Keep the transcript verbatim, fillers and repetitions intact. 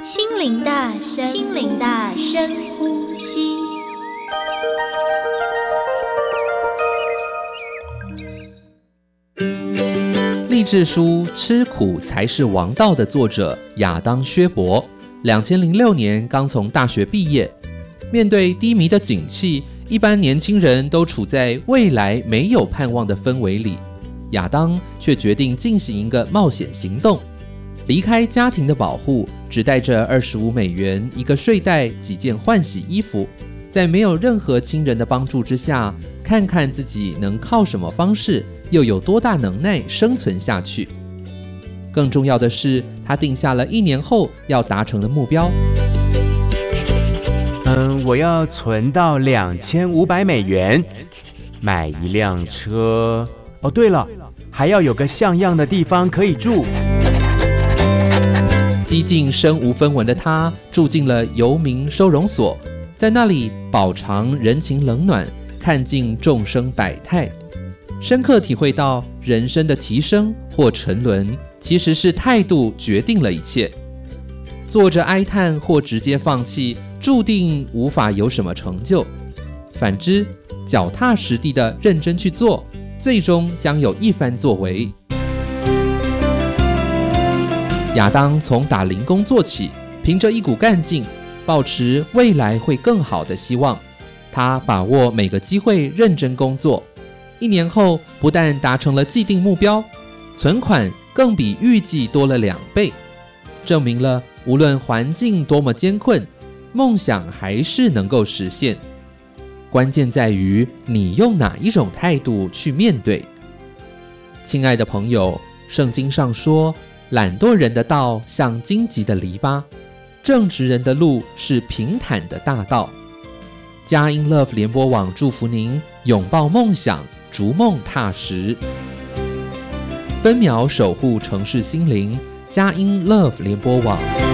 心灵的深心灵的深呼吸。 励志书《吃苦才是王道》的作者亚当·薛伯，二零零六年刚从大学毕业。面对低迷的景气，一般年轻人都处在未来没有盼望的氛围里，亚当却决定进行一个冒险行动，离开家庭的保护，只带着二十五美元、一个睡袋、几件换洗衣服，在没有任何亲人的帮助之下，看看自己能靠什么方式，又有多大能耐生存下去。更重要的是，他定下了一年后要达成的目标。 嗯，我要存到两千五百美元，买一辆车。哦，对了，还要有个像样的地方可以住。 几近身无分文的他住进了游民收容所，在那里饱尝人情冷暖，看尽众生百态，深刻体会到人生的提升或沉沦，其实是态度决定了一切。坐着哀叹或直接放弃，注定无法有什么成就。反之，脚踏实地的认真去做，最终将有一番作为。亚当从打零工做起，凭着一股干劲，抱持未来会更好的希望。他把握每个机会认真工作，一年后不但达成了既定目标，存款更比预计多了两倍，证明了无论环境多么艰困，梦想还是能够实现。关键在于你用哪一种态度去面对。亲爱的朋友，圣经上说，懒惰人的道像荆棘的篱笆，正直人的路是平坦的大道。佳音 Love 联播网祝福您拥抱梦想，逐梦踏实。分秒守护城市心灵，佳音 Love 联播网。